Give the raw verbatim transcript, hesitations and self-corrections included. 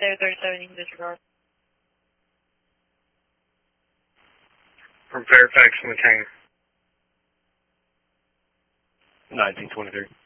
zero three seven, you can disregard. From Fairfax, McCain. nineteen twenty-three.